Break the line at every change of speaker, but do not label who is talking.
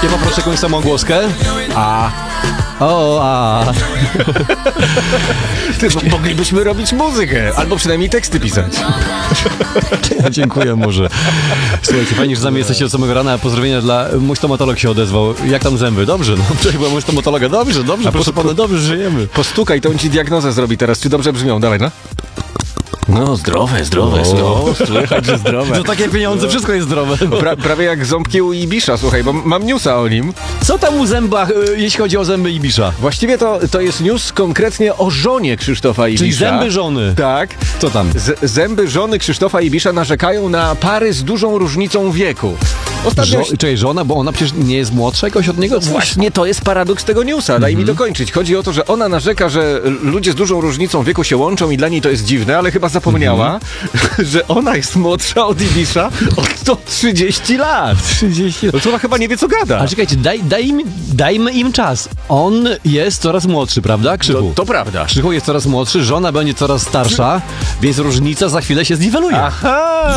Ja poproszę jakąś samogłoskę.
Moglibyśmy robić muzykę, albo przynajmniej teksty pisać.
Dziękuję może. Słuchajcie, fajnie, że z nami jesteście od samego rana. Pozdrowienia dla... Mój stomatolog się odezwał. Jak tam zęby? Dobrze, no. Cześć, była mój stomatologa. Dobrze, proszę pana, dobrze, żyjemy.
Postukaj, to on ci diagnozę zrobi teraz. Czy dobrze brzmią? Dawaj, no. No, zdrowe.
Słychać, że zdrowe. Za takie pieniądze wszystko jest zdrowe.
Prawie jak ząbki u Ibisza, słuchaj, bo mam newsa o nim.
Co tam u zębach, jeśli chodzi o zęby Ibisza?
Właściwie to jest news konkretnie o żonie Krzysztofa Ibisza.
Czyli zęby żony.
Tak.
Co tam?
Zęby żony Krzysztofa Ibisza narzekają na pary z dużą różnicą wieku.
Czyli żona, bo ona przecież nie jest młodsza jakoś od niego?
Właśnie to jest paradoks tego newsa. Daj mi dokończyć. Chodzi o to, że ona narzeka, że ludzie z dużą różnicą wieku się łączą i dla niej to jest dziwne, ale chyba zapomniała, że ona jest młodsza od Ibisza o 130 lat.
30 lat.
No to ona chyba nie wie, co gada.
Ale czekajcie, dajmy im czas. On jest coraz młodszy, prawda, Krzychu?
To prawda.
Krzychu jest coraz młodszy, żona będzie coraz starsza, więc różnica za chwilę się zniweluje.
Aha!